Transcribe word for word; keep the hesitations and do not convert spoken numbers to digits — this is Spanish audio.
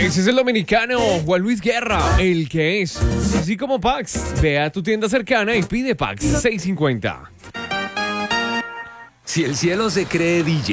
Ese es el dominicano Juan Luis Guerra, el que es. Así como Pax, ve a tu tienda cercana y pide Pax seiscientos cincuenta. Si el cielo se cree D J,